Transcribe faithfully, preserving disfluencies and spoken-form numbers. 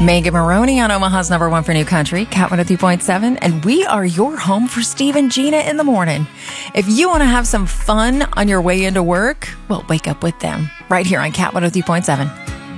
Megan Maroney on Omaha's number one for new country, Cat one oh three point seven, and we are your home for Steve and Gina in the morning. If you want to have some fun on your way into work, well, wake up with them right here on Cat one oh three point seven.